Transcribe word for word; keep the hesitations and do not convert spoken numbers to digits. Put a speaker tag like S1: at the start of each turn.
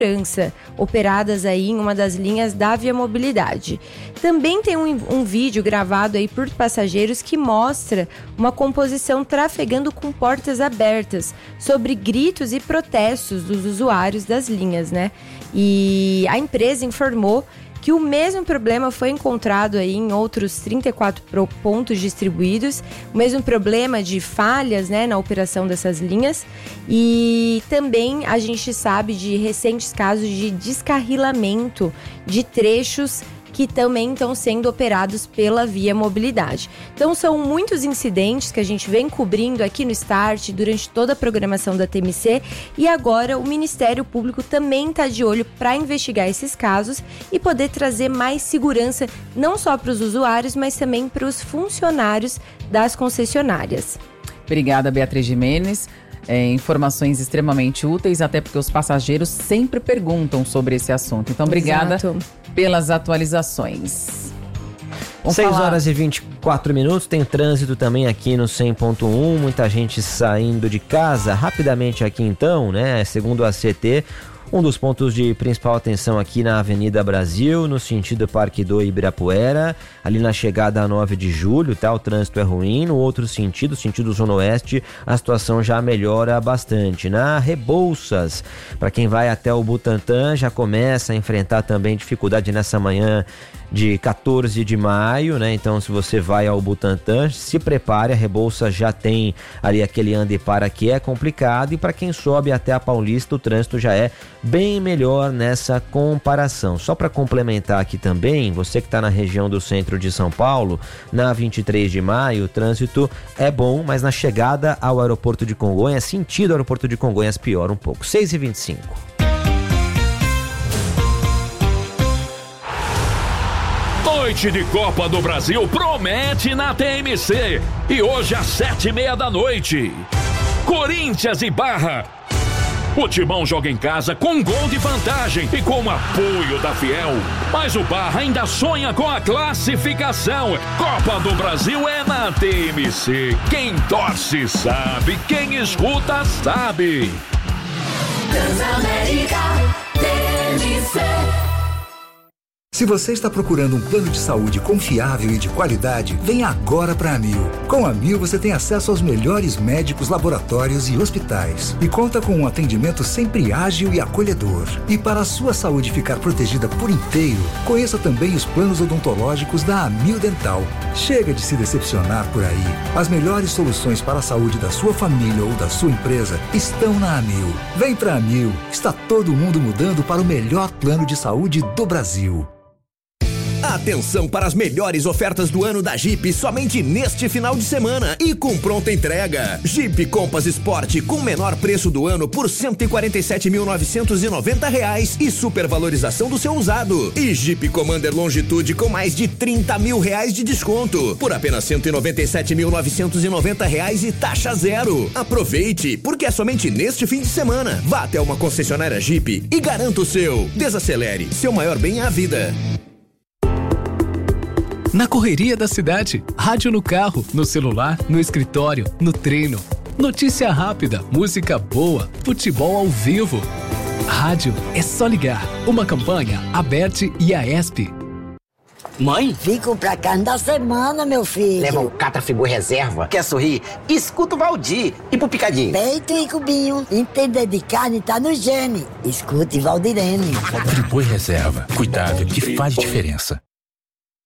S1: segurança, operadas aí em uma das linhas da Via Mobilidade. Também tem um, um vídeo gravado aí por passageiros que mostra uma composição trafegando com portas abertas, sobre gritos e protestos dos usuários das linhas, né? E a empresa informou que o mesmo problema foi encontrado aí em outros trinta e quatro pontos distribuídos, o mesmo problema de falhas, né, na operação dessas linhas, e também a gente sabe de recentes casos de descarrilamento de trechos que também estão sendo operados pela Via Mobilidade. Então são muitos incidentes que a gente vem cobrindo aqui no Start durante toda a programação da T M C, e agora o Ministério Público também está de olho para investigar esses casos e poder trazer mais segurança não só para os usuários, mas também para os funcionários das concessionárias.
S2: Obrigada, Beatriz Gimenez. É, informações extremamente úteis, até porque os passageiros sempre perguntam sobre esse assunto. Então, obrigada Exato. pelas atualizações.
S3: seis horas e vinte e quatro minutos, tem trânsito também aqui no cem ponto um, muita gente saindo de casa. Rapidamente aqui então, né, segundo a C T, um dos pontos de principal atenção aqui na Avenida Brasil, no sentido Parque do Ibirapuera, ali na chegada a nove de julho, tá? O trânsito é ruim. No outro sentido, sentido Zona Oeste, a situação já melhora bastante. Na Rebouças, para quem vai até o Butantã, já começa a enfrentar também dificuldade nessa manhã de quatorze de maio, né? Então, se você vai ao Butantã, se prepare, a Rebouças já tem ali aquele anda e para que é complicado, e para quem sobe até a Paulista, o trânsito já é bem melhor nessa comparação. Só para complementar aqui também, você que está na região do centro de São Paulo, na vinte e três de maio, o trânsito é bom, mas na chegada ao aeroporto de Congonhas, sentido aeroporto de Congonhas, piora um pouco. seis e vinte e cinco.
S4: Noite de Copa do Brasil promete na T M C. E hoje às sete e meia da noite, Corinthians e Barra. O Timão joga em casa com gol de vantagem e com o apoio da Fiel. Mas o Barra ainda sonha com a classificação. Copa do Brasil é na T M C. Quem torce sabe, quem escuta sabe.
S5: Transamérica T M C.
S6: Se você está procurando um plano de saúde confiável e de qualidade, venha agora para a Amil. Com a Amil você tem acesso aos melhores médicos, laboratórios e hospitais. E conta com um atendimento sempre ágil e acolhedor. E para a sua saúde ficar protegida por inteiro, conheça também os planos odontológicos da Amil Dental. Chega de se decepcionar por aí. As melhores soluções para a saúde da sua família ou da sua empresa estão na Amil. Vem para a Amil. Está todo mundo mudando para o melhor plano de saúde do Brasil.
S7: Atenção para as melhores ofertas do ano da Jeep somente neste final de semana e com pronta entrega. Jeep Compass Sport com o menor preço do ano por cento e quarenta e sete mil novecentos e noventa reais e supervalorização do seu usado. E Jeep Commander Longitude com mais de trinta mil reais de desconto por apenas cento e noventa e sete mil novecentos e noventa reais e taxa zero. Aproveite, porque é somente neste fim de semana. Vá até uma concessionária Jeep e garanta o seu. Desacelere, seu maior bem é a vida.
S8: Na correria da cidade, rádio no carro, no celular, no escritório, no treino. Notícia rápida, música boa, futebol ao vivo. Rádio é só ligar. Uma campanha, Aberte e a ESP.
S9: Mãe? Fico pra carne da semana, meu filho.
S10: Leva um Catra Friboi Reserva. Quer sorrir? Escuta o Valdir. E pro picadinho?
S9: Peito e cubinho. Entender de carne tá no gene. Escute Valdirene.
S11: Friboi Reserva. Cuidado que faz diferença.